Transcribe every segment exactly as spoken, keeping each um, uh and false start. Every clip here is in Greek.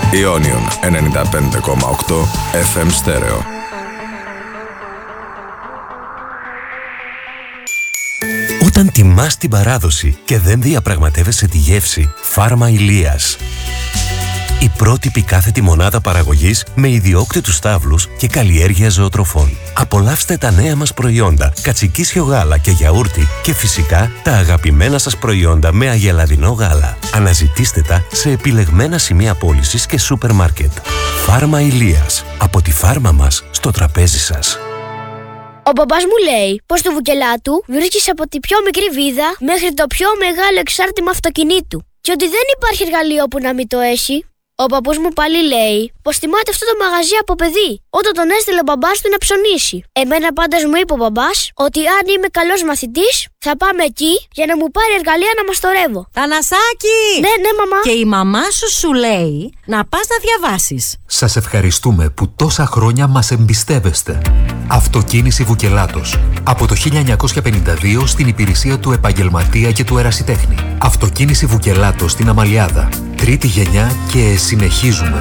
Ionion ενενήντα πέντε κόμμα οκτώ εφ εμ στέρεο. Όταν τιμάς την παράδοση και δεν διαπραγματεύεσαι τη γεύση, Φάρμα Ηλίας. Η πρότυπη κάθετη μονάδα παραγωγής με ιδιόκτητους στάβλους και καλλιέργεια ζωοτροφών. Απολαύστε τα νέα μας προϊόντα, κατσικίσιο γάλα και γιαούρτι και φυσικά τα αγαπημένα σας προϊόντα με αγελαδινό γάλα. Αναζητήστε τα σε επιλεγμένα σημεία πώλησης και σούπερ μάρκετ. Φάρμα Ηλίας. Από τη φάρμα μας στο τραπέζι σας. Ο μπαμπάς μου λέει πως το Βουκελάτου βρίσκεις από τη πιο μικρή βίδα μέχρι το πιο μεγάλο εξάρτημα αυτοκινήτου και ότι δεν υπάρχει εργαλείο που να μην το έχει. Ο παππούς μου πάλι λέει πως τιμάται αυτό το μαγαζί από παιδί, όταν τον έστειλε ο μπαμπάς του να ψωνίσει. Εμένα πάντως μου είπε ο μπαμπάς ότι αν είμαι καλός μαθητής θα πάμε εκεί για να μου πάρει εργαλεία να μαστορεύω. Θανασάκη! Ναι, ναι, μαμά. Και η μαμά σου σου λέει να πας να διαβάσεις. Σας ευχαριστούμε που τόσα χρόνια μας εμπιστεύεστε. Αυτοκίνηση Βουκελάτος. Από το χίλια εννιακόσια πενήντα δύο στην υπηρεσία του επαγγελματία και του ερασιτέχνη. Αυτοκίνηση Βουκελάτος στην Αμαλιάδα. Τρίτη γενιά και συνεχίζουμε.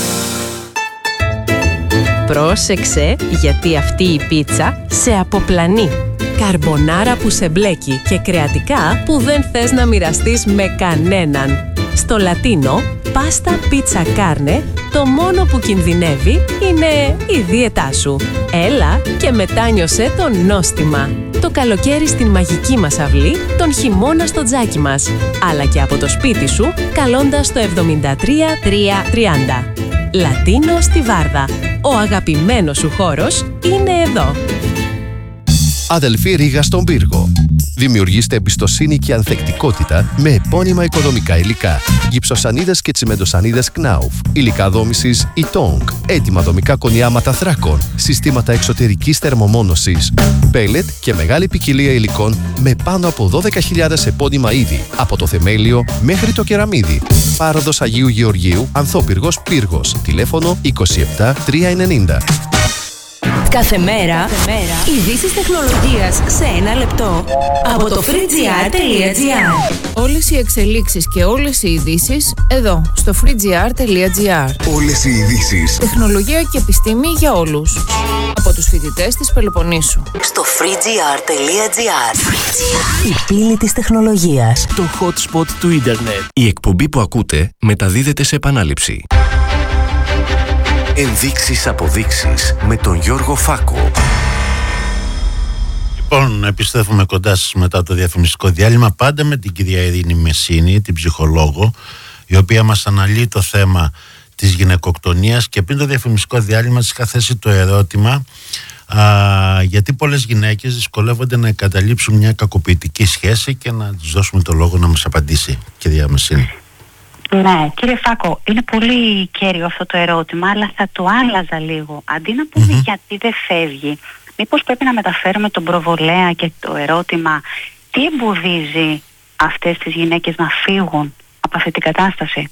Πρόσεξε, γιατί αυτή η πίτσα σε αποπλανεί. Καρμπονάρα που σε μπλέκει και κρεατικά που δεν θες να μοιραστείς με κανέναν. Στο λατίνο, πάστα πίτσα κάρνε, το μόνο που κινδυνεύει είναι η δίαιτά σου. Έλα και μετάνιωσέ το νόστιμα. Το καλοκαίρι στην μαγική μας αυλή, τον χειμώνα στο τζάκι μας. Αλλά και από το σπίτι σου, καλώντας το εβδομήντα τρία τρία τριάντα. Λατίνο στη Βάρδα. Ο αγαπημένος σου χώρος είναι εδώ. Αδελφή Ρήγα στον Πύργο. Δημιουργήστε εμπιστοσύνη και ανθεκτικότητα με επώνυμα οικοδομικά υλικά. Γυψοσανίδες και τσιμεντοσανίδες Knauf. Υλικά δόμησης Itong. Έτοιμα δομικά κονιάματα θράκων. Συστήματα εξωτερικής θερμομόνωσης. Πέλετ και μεγάλη ποικιλία υλικών με πάνω από δώδεκα χιλιάδες επώνυμα είδη. Από το θεμέλιο μέχρι το κεραμίδι. Πάροδος Αγίου Γεωργίου, Ανθόπυργος Πύργος. Τηλέφωνο είκοσι επτά τριακόσια ενενήντα. Κάθε μέρα, ειδήσεις τεχνολογίας σε ένα λεπτό από το freegr τελεία gr. Όλες οι εξελίξεις και όλες οι ειδήσεις εδώ, στο freegr τελεία gr. Όλες οι ειδήσεις. Τεχνολογία και επιστήμη για όλους. Από τους φοιτητές της Πελοποννήσου. Στο freegr τελεία gr. Η πύλη της τεχνολογίας. Το hot spot του ίντερνετ. Η εκπομπή που ακούτε μεταδίδεται σε επανάληψη. Ενδείξεις αποδείξεις με τον Γιώργο Φάκο. Λοιπόν, επιστρέφουμε κοντά σας μετά το διαφημιστικό διάλειμμα, πάντα με την κυρία Ειρήνη Μεσίνη, την ψυχολόγο, η οποία μας αναλύει το θέμα της γυναικοκτονίας, και πριν το διαφημιστικό διάλειμμα της είχα θέσει το ερώτημα α, γιατί πολλές γυναίκες δυσκολεύονται να εγκαταλείψουν μια κακοποιητική σχέση, και να τους δώσουμε το λόγο να μας απαντήσει, κυρία Μεσίνη. Ναι, κύριε Φάκο, είναι πολύ κέριο αυτό το ερώτημα, αλλά θα το άλλαζα λίγο. Αντί να πούμε mm-hmm. γιατί δεν φεύγει, μήπως πρέπει να μεταφέρουμε τον προβολέα και το ερώτημα τι εμποδίζει αυτές τις γυναίκες να φύγουν από αυτή την κατάσταση.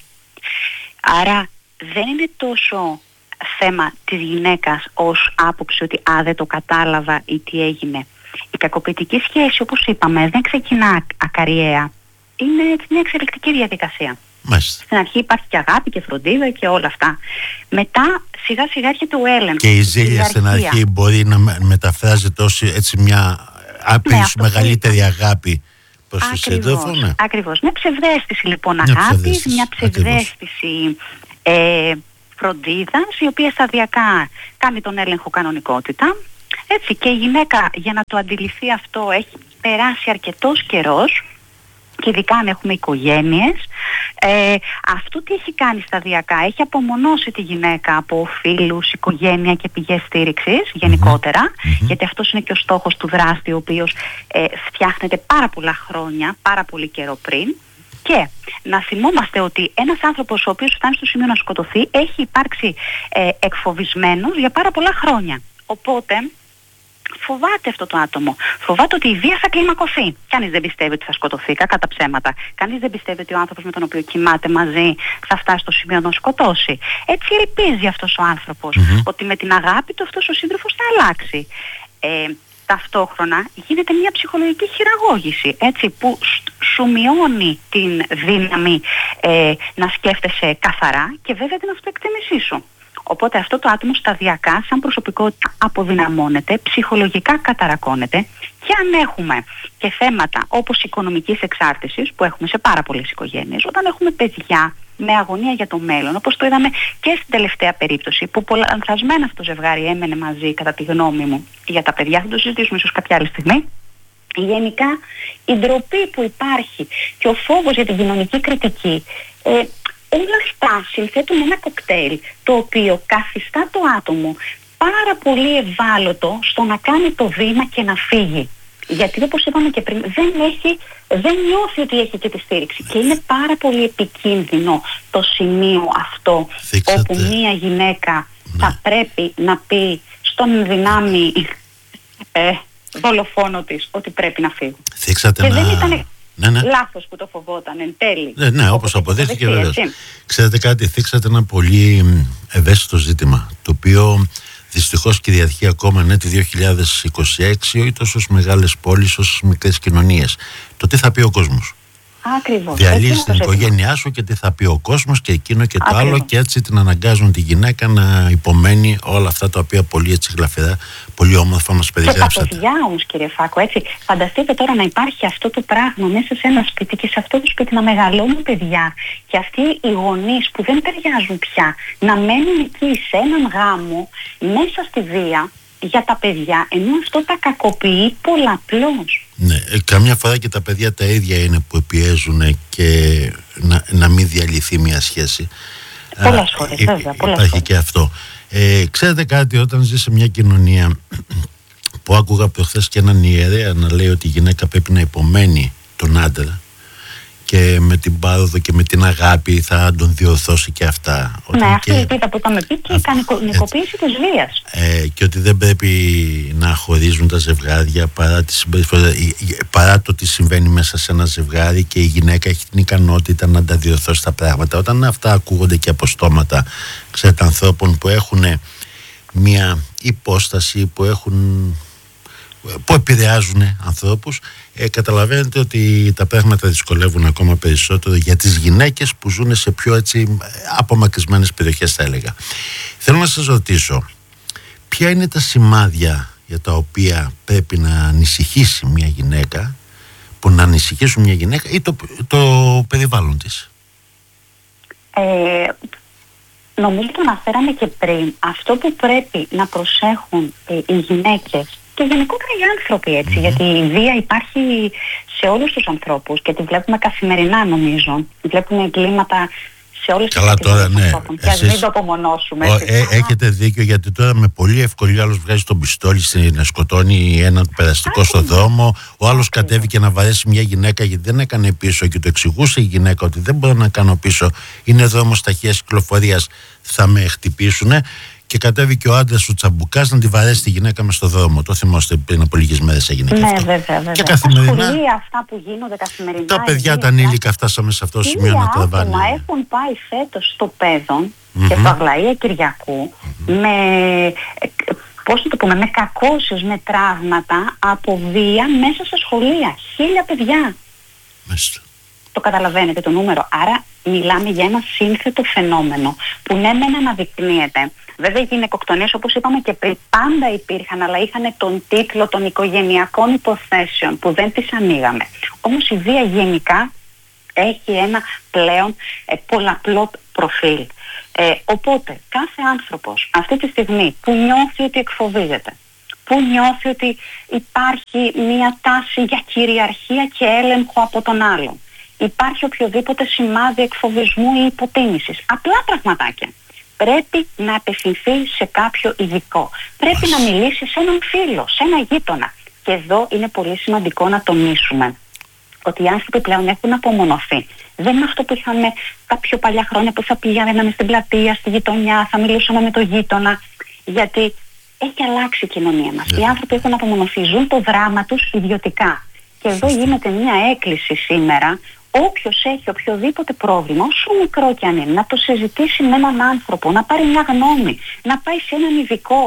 Άρα δεν είναι τόσο θέμα της γυναίκας ως άποψη ότι α, δεν το κατάλαβα ή τι έγινε. Η κακοποιητική σχέση, όπως είπαμε, δεν ξεκινά ακαριέα. Είναι μια εξελικτική διαδικασία. Μάλιστα. Στην αρχή υπάρχει και αγάπη και φροντίδα και όλα αυτά. Μετά σιγά σιγά έρχεται ο έλεγχος. Και η ζήλια στην αρχή μπορεί να μεταφράζεται ως έτσι μια άπειρη ναι, μεγαλύτερη που... αγάπη προς το σύντροφο. Ναι. Ακριβώς. Μια ψευδαίσθηση λοιπόν αγάπης, μια ψευδαίσθηση ε, φροντίδας, η οποία σταδιακά κάνει τον έλεγχο κανονικότητα. Έτσι, και η γυναίκα, για να το αντιληφθεί αυτό, έχει περάσει αρκετός καιρός. Και ειδικά αν έχουμε οικογένειες, ε, αυτό τι έχει κάνει σταδιακά? Έχει απομονώσει τη γυναίκα από φίλους, οικογένεια και πηγές στήριξης γενικότερα, mm-hmm. γιατί αυτός είναι και ο στόχος του δράστη, ο οποίος ε, φτιάχνεται πάρα πολλά χρόνια, πάρα πολύ καιρό πριν. Και να θυμόμαστε ότι ένας άνθρωπος ο οποίος φτάνει στο σημείο να σκοτωθεί έχει υπάρξει ε, εκφοβισμένος για πάρα πολλά χρόνια. Οπότε φοβάται αυτό το άτομο. Φοβάται ότι η βία θα κλιμακωθεί. Κανείς δεν πιστεύει ότι θα σκοτωθεί, κακά τα ψέματα. Κανείς δεν πιστεύει ότι ο άνθρωπος με τον οποίο κοιμάται μαζί θα φτάσει στο σημείο να σκοτώσει. Έτσι ελπίζει αυτός ο άνθρωπος mm-hmm. ότι με την αγάπη του αυτός ο σύντροφος θα αλλάξει. Ε, ταυτόχρονα γίνεται μια ψυχολογική χειραγώγηση, έτσι, που σου μειώνει την δύναμη ε, να σκέφτεσαι καθαρά και βέβαια την αυτοεκτίμησή σου. Οπότε αυτό το άτομο σταδιακά σαν προσωπικότητα αποδυναμώνεται, ψυχολογικά καταρακώνεται, και αν έχουμε και θέματα όπως οικονομικής εξάρτησης που έχουμε σε πάρα πολλές οικογένειες, όταν έχουμε παιδιά με αγωνία για το μέλλον, όπως το είδαμε και στην τελευταία περίπτωση που πολλαλανθασμένα αυτό το ζευγάρι έμενε μαζί, κατά τη γνώμη μου, για τα παιδιά θα το συζητήσουμε ίσως κάποια άλλη στιγμή. Γενικά η ντροπή που υπάρχει και ο φόβος για την κοινωνική κριτική, ε, όλα αυτά συνθέτουν ένα κοκτέιλ το οποίο καθιστά το άτομο πάρα πολύ ευάλωτο στο να κάνει το βήμα και να φύγει. Γιατί όπως είπαμε και πριν, δεν, έχει, δεν νιώθει ότι έχει και τη στήριξη. Και είναι πάρα πολύ επικίνδυνο το σημείο αυτό, Θίξατε. όπου μία γυναίκα ναι. θα πρέπει να πει στον δυνάμει ε, δολοφόνο της ότι πρέπει να φύγει. Θίξατε και να... δεν ήταν ναι, ναι. λάθος που το φοβόταν εν τέλει. Ναι, ναι, όπως αποδείχθηκε βεβαίως. Ξέρετε κάτι, θίξατε ένα πολύ ευαίσθητο ζήτημα, το οποίο δυστυχώς κυριαρχεί ακόμα ναι, το δύο χιλιάδες είκοσι έξι, όχι τόσο στις μεγάλες πόλεις, όσο στις μικρές κοινωνίες. Το τι θα πει ο κόσμος. Ακριβώς. Διαλύεις την οικογένειά σου και τι θα πει ο κόσμος και εκείνο και το Ακριβώς. άλλο, και έτσι την αναγκάζουν τη γυναίκα να υπομένει όλα αυτά τα οποία πολύ έτσι γλαφυρά, πολύ όμορφα μας περιγράψατε. Και τα παιδιά όμως, κύριε Φάκο, έτσι, φανταστείτε τώρα να υπάρχει αυτό το πράγμα μέσα σε ένα σπίτι και σε αυτό το σπίτι να μεγαλώνουν παιδιά και αυτοί οι γονείς που δεν ταιριάζουν πια να μένουν εκεί σε έναν γάμο μέσα στη βία για τα παιδιά, ενώ αυτό τα κακοποιεί πολλαπλώς. Ναι, ε, καμιά φορά και τα παιδιά τα ίδια είναι που πιέζουν και να, να μην διαλυθεί μια σχέση. Πολλές φορές, ε, βέβαια. Πολλές υπάρχει φορές. και αυτό. Ε, ξέρετε κάτι, όταν ζει σε μια κοινωνία που άκουγα προχθές και έναν ιερέα να λέει ότι η γυναίκα πρέπει να υπομένει τον άντρα και με την πάροδο και με την αγάπη θα τον διορθώσει και αυτά. Ναι, αυτή η ελπίδα που είχαμε πει και η κανονικοποίηση της βίας. Ε, και ότι δεν πρέπει να χωρίζουν τα ζευγάρια παρά, τη παρά το τι συμβαίνει μέσα σε ένα ζευγάρι, και η γυναίκα έχει την ικανότητα να τα διορθώσει τα πράγματα. Όταν αυτά ακούγονται και από στόματα, ξέρετε, ανθρώπων που έχουν μια υπόσταση, που έχουν... που επηρεάζουν ανθρώπους, ε, καταλαβαίνετε ότι τα πράγματα δυσκολεύουν ακόμα περισσότερο για τις γυναίκες που ζουν σε πιο έτσι απομακρυσμένες περιοχές, θα έλεγα. Θέλω να σας ρωτήσω, ποια είναι τα σημάδια για τα οποία πρέπει να ανησυχήσει μια γυναίκα, που να ανησυχήσουν μια γυναίκα ή το, το περιβάλλον της? Ε, νομίζω το αναφέραμε και πριν. Αυτό που πρέπει να προσέχουν ε, οι γυναίκες και γενικότερα οι άνθρωποι, έτσι, mm-hmm. γιατί η βία υπάρχει σε όλους τους ανθρώπους και τη βλέπουμε καθημερινά, νομίζω. Βλέπουμε εγκλήματα σε όλες τις κατηγορίες ναι. ανθρώπων. Και ας μην το απομονώσουμε. Ο, ε, έχετε δίκιο, γιατί τώρα με πολύ ευκολία άλλος βγάζει τον πιστόλι να σκοτώνει έναν περαστικό στο δρόμο, ο άλλος κατέβηκε να βαρέσει μια γυναίκα γιατί δεν έκανε πίσω και το εξηγούσε η γυναίκα ότι δεν μπορώ να κάνω πίσω, είναι δρόμος ταχείας κυκλοφορίας, θα με χτυπήσουνε. Και κατέβηκε ο άντρας του τσαμπουκάς να τη βαρέσει τη γυναίκα μες στο δρόμο. Το θυμόστε, πριν από λίγες μέρες έγινε και ναι, αυτό. Βέβαια, βέβαια. Και καθημερινά. Τα σχολεία αυτά που γίνονται καθημερινά. Τα παιδιά, τα ανήλικα, φτάσαμε σε αυτό το σημείο να τραβάνε. Άτομα έχουν πάει φέτος στο Πέδον mm-hmm. και στο Αγλαία Κυριακού mm-hmm. με, πώς να το πούμε, με κακώσεις, με τραύματα από βία μέσα στα σχολεία. Χίλια παιδιά. Μάλιστα. Το καταλαβαίνετε το νούμερο. Άρα μιλάμε για ένα σύνθετο φαινόμενο που ναι μεν αναδεικνύεται. Βέβαια οι γυναικοκτονίες, όπως είπαμε και πριν, πάντα υπήρχαν, αλλά είχαν τον τίτλο των οικογενειακών υποθέσεων που δεν τις ανοίγαμε. Όμως η βία γενικά έχει ένα πλέον ε, πολλαπλό προφίλ. Ε, οπότε κάθε άνθρωπος αυτή τη στιγμή που νιώθει ότι εκφοβίζεται, που νιώθει ότι υπάρχει μια τάση για κυριαρχία και έλεγχο από τον άλλον, υπάρχει οποιοδήποτε σημάδι εκφοβισμού ή υποτίμησης, απλά πραγματάκια, πρέπει να απευθυνθεί σε κάποιο ειδικό. Πρέπει να μιλήσει σε έναν φίλο, σε ένα γείτονα. Και εδώ είναι πολύ σημαντικό να τονίσουμε ότι οι άνθρωποι πλέον έχουν απομονωθεί. Δεν είναι αυτό που είχαμε τα πιο παλιά χρόνια που θα πηγαίναμε στην πλατεία, στη γειτονιά, θα μιλούσαμε με τον γείτονα. Γιατί έχει αλλάξει η κοινωνία μας. Yeah. Οι άνθρωποι έχουν απομονωθεί, ζουν το δράμα τους ιδιωτικά. Και εδώ γίνεται μια έκκληση σήμερα. Όποιος έχει οποιοδήποτε πρόβλημα, όσο μικρό κι αν είναι, να το συζητήσει με έναν άνθρωπο, να πάρει μια γνώμη, να πάει σε έναν ειδικό.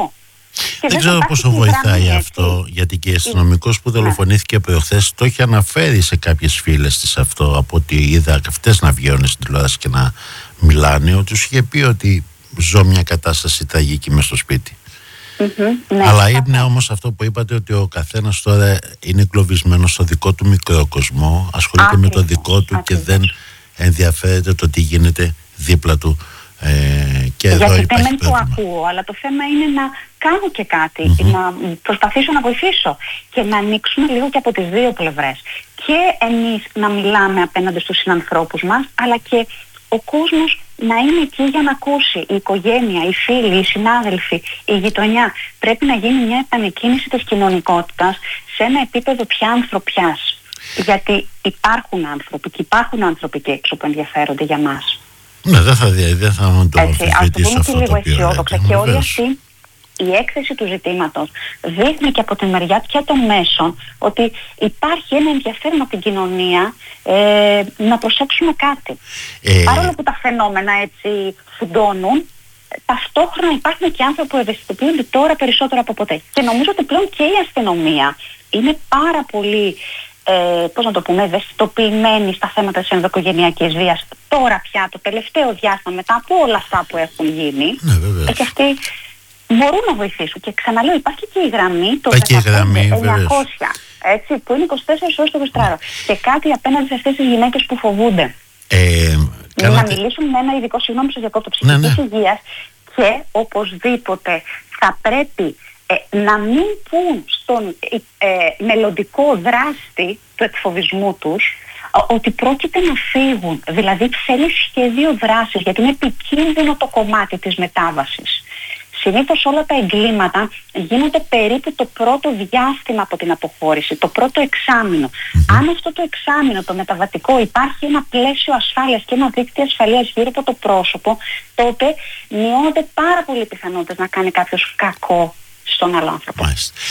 Και δεν ξέρω πόσο βοηθάει γραμμή, αυτό, έτσι. Γιατί και η αστυνομικός που δολοφονήθηκε προχθές το έχει αναφέρει σε κάποιες φίλες της αυτό, από ό,τι είδα αυτές να βγαίνουν στην τηλεόραση και να μιλάνε, ότι τους είχε πει ότι ζω μια κατάσταση τραγική μες στο σπίτι. Mm-hmm, ναι, αλλά είναι όμως αυτό που είπατε, ότι ο καθένας τώρα είναι εγκλωβισμένος στο δικό του μικρό κοσμό, ασχολείται Άκρη, με το δικό του Άκρη. Και δεν ενδιαφέρεται το τι γίνεται δίπλα του. Ε, και Γιατί εδώ δεν υπάρχει το ακούω, αλλά το θέμα είναι να κάνω και κάτι, mm-hmm. να προσπαθήσω να βοηθήσω και να ανοίξουμε λίγο και από τις δύο πλευρές. Και εμείς να μιλάμε απέναντι στους συνανθρώπους μας, αλλά και ο κόσμος να είναι εκεί για να ακούσει. Η οικογένεια, οι φίλοι, οι συνάδελφοι, η γειτονιά. Πρέπει να γίνει μια επανεκκίνηση της κοινωνικότητας σε ένα επίπεδο πια ανθρωπιάς. Γιατί υπάρχουν άνθρωποι και υπάρχουν άνθρωποι και έξω που ενδιαφέρονται για μας. Ναι, δεν θα, δεν θα το αμφισβητήσω αυτό το οποίο λέτε. Και όλη αυτή η έκθεση του ζητήματος δείχνει και από τη μεριά πια των μέσων ότι υπάρχει ένα ενδιαφέρον από την κοινωνία ε, να προσέξουμε κάτι. Ε... Παρόλο που τα φαινόμενα έτσι φουντώνουν, ταυτόχρονα υπάρχουν και άνθρωποι που ευαισθητοποιούνται τώρα περισσότερο από ποτέ. Και νομίζω ότι πλέον και η αστυνομία είναι πάρα πολύ Ε, πώς να το πούμε, ευαισθητοποιημένοι στα θέματα της ενδοοικογενειακής βίας τώρα πια, το τελευταίο διάστημα, μετά από όλα αυτά που έχουν γίνει. Ναι, και αυτοί μπορούν να βοηθήσουν. Και ξαναλέω, υπάρχει και η γραμμή το εννιακόσια, έτσι, που είναι είκοσι τέσσερις ώρες το εικοσιτετράωρο. Και κάτι απέναντι σε αυτές τις γυναίκες που φοβούνται. Ε, κάνατε... Να μιλήσουν με ένα ειδικό, συγγνώμη που σας διακόπτω, ψυχικής ναι, ναι. υγείας, και οπωσδήποτε θα πρέπει Ε, να μην πούν στον ε, μελλοντικό δράστη του εκφοβισμού τους ότι πρόκειται να φύγουν. Δηλαδή θέλει σχέδιο δράσης, γιατί είναι επικίνδυνο το κομμάτι της μετάβασης. Συνήθως όλα τα εγκλήματα γίνονται περίπου το πρώτο διάστημα από την αποχώρηση, το πρώτο εξάμηνο. Mm-hmm. Αν αυτό το εξάμηνο, το μεταβατικό, υπάρχει ένα πλαίσιο ασφάλειας και ένα δίκτυο ασφαλείας γύρω από το πρόσωπο, τότε μειώνονται πάρα πολύ πιθανότητες να κάνει κάποιος κακό στον άλλο άνθρωπο.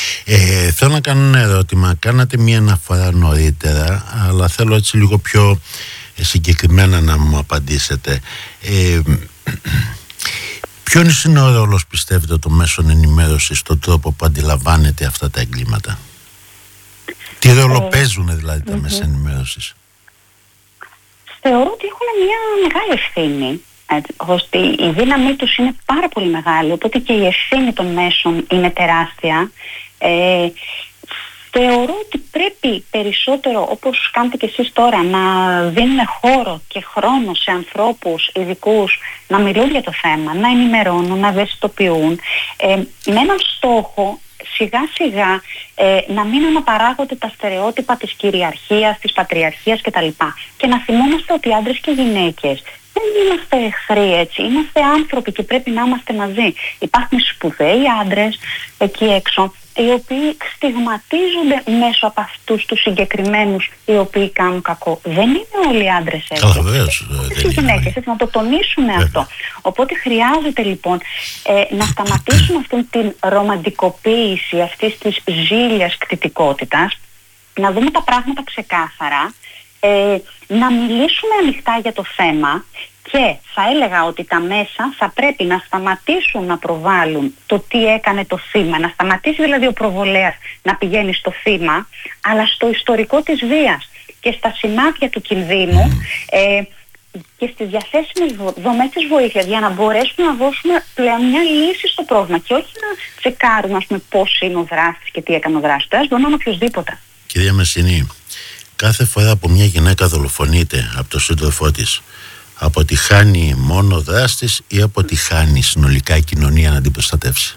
Ε, θέλω να κάνω ένα ερώτημα. Κάνατε μία αναφορά νωρίτερα, αλλά θέλω έτσι λίγο πιο συγκεκριμένα να μου απαντήσετε. Ε, ποιος είναι ο ρόλος, πιστεύετε, των μέσων ενημέρωσης στον τρόπο που αντιλαμβάνεται αυτά τα εγκλήματα? Τι ρόλο ε, παίζουν δηλαδή τα mm-hmm. μέσα ενημέρωσης? Θεωρώ ότι έχουν μια μεγάλη ευθύνη. Έτσι, ώστε η δύναμή τους είναι πάρα πολύ μεγάλη, οπότε και η ευθύνη των μέσων είναι τεράστια. Ε, θεωρώ ότι πρέπει περισσότερο, όπως κάνετε και εσείς τώρα, να δίνουμε χώρο και χρόνο σε ανθρώπους ειδικούς να μιλούν για το θέμα, να ενημερώνουν, να ευαισθητοποιούν, ε, με έναν στόχο σιγά σιγά ε, να μην αναπαράγονται τα στερεότυπα της κυριαρχίας, της πατριαρχίας κτλ. Και να θυμόμαστε ότι άντρες και γυναίκες δεν είμαστε εχθροί, έτσι. Είμαστε άνθρωποι και πρέπει να είμαστε μαζί. Υπάρχουν σπουδαίοι άντρες εκεί έξω, οι οποίοι στιγματίζονται μέσω από αυτούς τους συγκεκριμένους οι οποίοι κάνουν κακό. Δεν είναι όλοι οι άντρες έτσι. Καλά, βεβαίως. Οι γυναίκες, έτσι, να το τονίσουμε Βέβαια. αυτό. Οπότε χρειάζεται λοιπόν ε, να σταματήσουμε αυτή την ρομαντικοποίηση αυτής της ζήλιας κτητικότητας, να δούμε τα πράγματα ξεκάθαρα, Ε, να μιλήσουμε ανοιχτά για το θέμα, και θα έλεγα ότι τα μέσα θα πρέπει να σταματήσουν να προβάλλουν το τι έκανε το θύμα, να σταματήσει δηλαδή ο προβολέας να πηγαίνει στο θύμα, αλλά στο ιστορικό της βίας και στα σημάδια του κινδύνου ε, και στις διαθέσιμες δομές της βοήθειας, για να μπορέσουμε να δώσουμε πλέον μια λύση στο πρόβλημα και όχι να τσεκάρουμε, ας πούμε, πώς είναι ο δράστης και τι έκανε ο δράστης. Δεν είναι οποιοσδήποτε. Κυρία Μεσσηνή, κάθε φορά που μια γυναίκα δολοφονείται από τον σύντροφό της, αποτυχάνει μόνο ο δράστης ή αποτυχάνει συνολικά η κοινωνία να την προστατεύσει?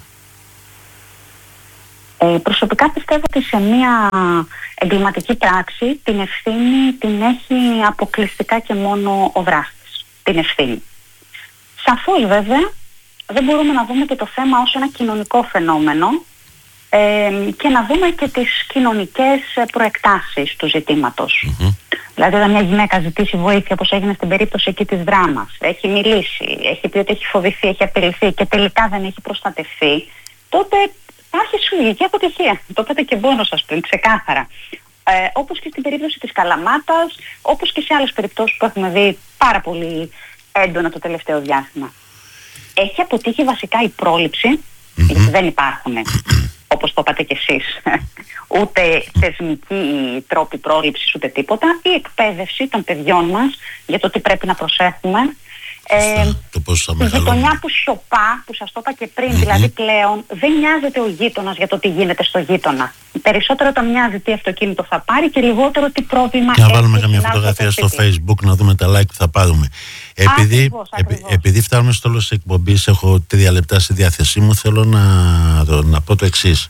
Ε, προσωπικά πιστεύω ότι σε μια εγκληματική πράξη την ευθύνη την έχει αποκλειστικά και μόνο ο δράστης. Την ευθύνη. Σαφώς βέβαια δεν μπορούμε να δούμε και το θέμα ως ένα κοινωνικό φαινόμενο, Ε, και να δούμε και τις κοινωνικές προεκτάσεις του ζητήματος. Mm-hmm. Δηλαδή όταν μια γυναίκα ζητήσει βοήθεια, όπως έγινε στην περίπτωση εκεί της Δράμας, έχει μιλήσει, έχει πει ότι έχει φοβηθεί, έχει απειληθεί και τελικά δεν έχει προστατευτεί, τότε υπάρχει συλλογική αποτυχία. Το είπατε και μόνο σας πριν, ξεκάθαρα. Ε, όπως και στην περίπτωση της Καλαμάτας, όπως και σε άλλες περιπτώσεις που έχουμε δει πάρα πολύ έντονα το τελευταίο διάστημα. Έχει αποτύχει βασικά η πρόληψη, Mm-hmm. Γιατί δεν υπάρχουν, όπως το είπατε κι εσείς, ούτε θεσμικοί τρόποι πρόληψης ούτε τίποτα. Η εκπαίδευση των παιδιών μας για το τι πρέπει να προσέχουμε. Ε, η γειτονιά που σιωπά, που σας το είπα και πριν, mm-hmm. δηλαδή πλέον δεν νοιάζεται ο γείτονας για το τι γίνεται στο γείτονα. Περισσότερο το μοιάζει τι αυτοκίνητο θα πάρει και λιγότερο τι πρόβλημα έχει. Και να βάλουμε καμιά φωτογραφία στο Facebook να δούμε τα like που θα πάρουμε. Επειδή, ακριβώς, ακριβώς. επει, επειδή φτάνουμε στο τέλος της εκπομπής, έχω τρία λεπτά στη διάθεσή μου, θέλω να, να πω το εξής.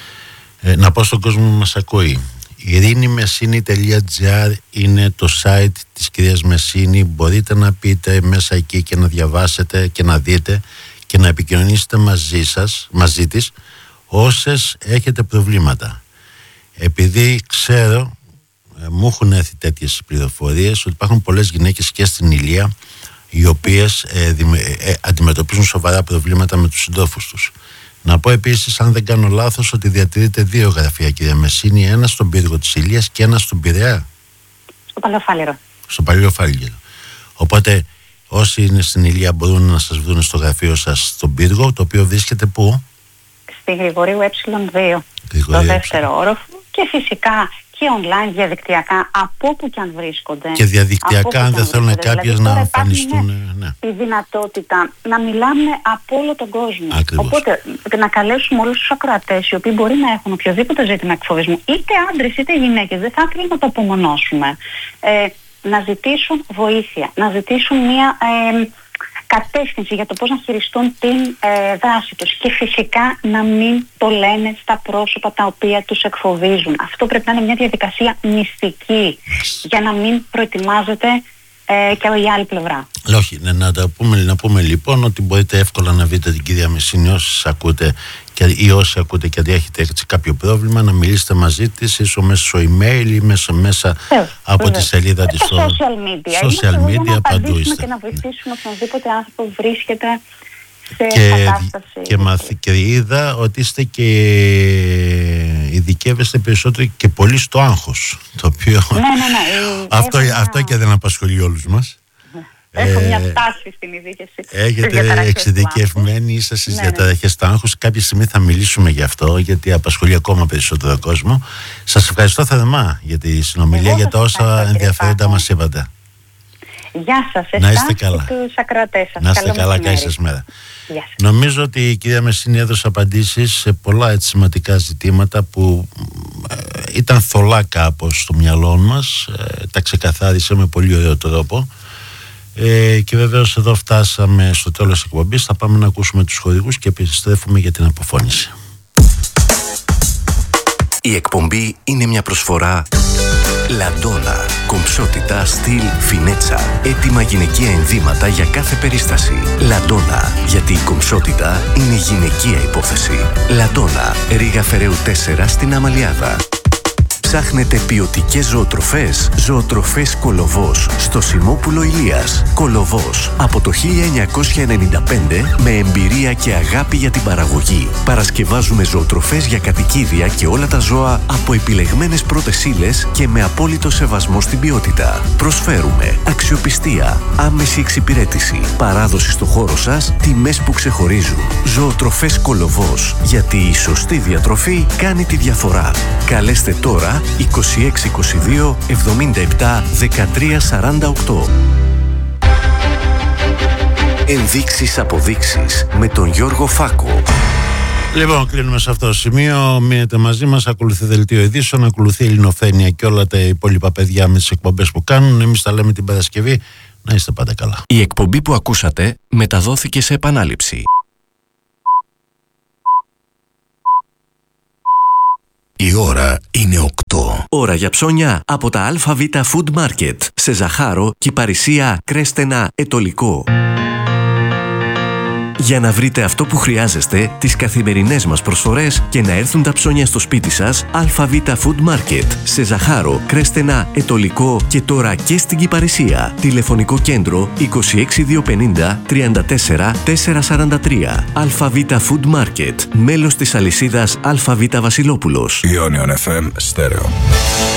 Ε, να πω στον κόσμο που μας ακούει. ειρήνη μεσίνη τελεία τζι άρ είναι το site της κυρίας Μεσίνη. Μπορείτε να πείτε μέσα εκεί και να διαβάσετε και να δείτε και να επικοινωνήσετε μαζί σας, μαζί της, όσες έχετε προβλήματα. Επειδή ξέρω, ε, μου έχουν έρθει τέτοιες πληροφορίες ότι υπάρχουν πολλές γυναίκες και στην Ηλία οι οποίες ε, δι, ε, αντιμετωπίζουν σοβαρά προβλήματα με τους συντρόφους τους. Να πω επίσης, αν δεν κάνω λάθος, ότι διατηρείται δύο γραφεία, κυρία Μεσίνη, ένα στον Πύργο της Ηλίας και ένα στον Πειραιά. Στο Παλαιοφάλιρο. Στο Παλαιοφάλιρο. Οπότε όσοι είναι στην Ηλία μπορούν να σας βρουν στο γραφείο σας στον Πύργο, το οποίο βρίσκεται πού? Στη Γρηγορίου ε δύο, στο δεύτερο όροφο, και φυσικά και online, διαδικτυακά, από όπου και αν βρίσκονται. Και διαδικτυακά, αν δεν θέλουν κάποιες δηλαδή, να εμφανιστούν. Ναι. Η δυνατότητα να μιλάμε από όλο τον κόσμο. Ακριβώς. Οπότε να καλέσουμε όλους τους ακροατές, οι οποίοι μπορεί να έχουν οποιοδήποτε ζήτημα εκφοβισμού, είτε άντρες είτε γυναίκες, δεν θα ήθελα να το απομονώσουμε, ε, να ζητήσουν βοήθεια, να ζητήσουν μια ε, κατεύθυνση για το πώς να χειριστούν την ε, δράση τους, και φυσικά να μην το λένε στα πρόσωπα τα οποία τους εκφοβίζουν. Αυτό πρέπει να είναι μια διαδικασία μυστική για να μην προετοιμάζεται ε, και η άλλη πλευρά. Όχι, ναι, να, τα πούμε, να πούμε λοιπόν ότι μπορείτε εύκολα να βρείτε την κυρία Μεσίνη όσοι ακούτε και, ή όσοι ακούτε και αν έχετε έτσι κάποιο πρόβλημα, να μιλήσετε μαζί της, ίσως μέσα στο email ή μέσα, μέσα ε, από τη σελίδα της στο social media. Social media, παντού είστε. Και να βοηθήσουμε οποιονδήποτε άνθρωπο βρίσκεται σε και, κατάσταση. Και, μαθ, και είδα ότι είστε και ειδικεύεστε περισσότερο και πολύ στο άγχος. Το οποίο ναι, ναι, ναι. αυτό, αυτό και δεν απασχολεί όλους μας. Έχω μια τάση στην ειδίκευση. Έχετε εξειδικευμένοι, είστε στις ναι, διαταραχές του άγχους. Κάποια στιγμή θα μιλήσουμε γι' αυτό, γιατί απασχολεί ακόμα περισσότερο κόσμο. Σας ευχαριστώ θερμά για τη συνομιλία, εγώ για τα όσα ενδιαφέροντα μας είπατε. Γεια σας, να είστε καλά. Και τους ακροατές σας. Να είστε καλό καλά, καλή σας μέρα. Νομίζω ότι η κυρία Μεσίνη έδωσε απαντήσεις σε πολλά έτσι σημαντικά ζητήματα που ε, ήταν θολά κάπως στο μυαλό μας. Ε, τα ξεκαθάρισε με πολύ ωραίο τρόπο. Ε, και βεβαίως εδώ φτάσαμε στο τέλος της εκπομπής. Θα πάμε να ακούσουμε τους χορηγούς και επιστρέφουμε για την αποφώνηση. Η εκπομπή είναι μια προσφορά Λαντόνα. Κομψότητα, στυλ, φινέτσα. Έτοιμα γυναικεία ενδύματα για κάθε περίσταση. Λαντόνα. Γιατί η κομψότητα είναι γυναικεία υπόθεση. Λαντόνα. Ρήγα Φεραίου τέσσερα στην Αμαλιάδα. Ψάχνετε ποιοτικές ζωοτροφές? Ζωοτροφές Κολοβός στο Σιμόπουλο Ηλίας. Κολοβός από το χίλια εννιακόσια ενενήντα πέντε με εμπειρία και αγάπη για την παραγωγή. Παρασκευάζουμε ζωοτροφές για κατοικίδια και όλα τα ζώα από επιλεγμένες πρώτες ύλες και με απόλυτο σεβασμό στην ποιότητα. Προσφέρουμε αξιοπιστία, άμεση εξυπηρέτηση, παράδοση στο χώρο σας, τιμές που ξεχωρίζουν. Ζωοτροφές Κολοβός. Γιατί η σωστή διατροφή κάνει τη διαφορά. Καλέστε τώρα είκοσι έξι είκοσι δύο εβδομήντα επτά δεκατρία σαράντα οκτώ. Ενδείξεις αποδείξεις με τον Γιώργο Φάκο. Λοιπόν, κλείνουμε σε αυτό το σημείο. Μείνετε μαζί μας. Ακολουθεί δελτίο ειδήσεων, ακολουθεί Ελληνοφρένεια και όλα τα υπόλοιπα παιδιά με τις εκπομπές που κάνουν. Εμείς τα λέμε την Παρασκευή. Να είστε πάντα καλά. Η εκπομπή που ακούσατε μεταδόθηκε σε επανάληψη. Η ώρα είναι οκτώ. Ώρα για ψώνια από τα ΑΒ Food Market σε Ζαχάρο, Κυπαρισία, Κρέστενα, Ετωλικό. Για να βρείτε αυτό που χρειάζεστε, τις καθημερινές μας προσφορές και να έρθουν τα ψώνια στο σπίτι σας, ΑΒ Food Market σε Ζαχάρο, Κρέστενα, Ετωλικό και τώρα και στην Κυπαρισία. Τηλεφωνικό κέντρο είκοσι έξι διακόσια πενήντα τριάντα τέσσερα τετρακόσια σαράντα τρία. ΑΒ Food Market, μέλος της αλυσίδας ΑΒ Βασιλόπουλος. Ionion εφ εμ Stereo.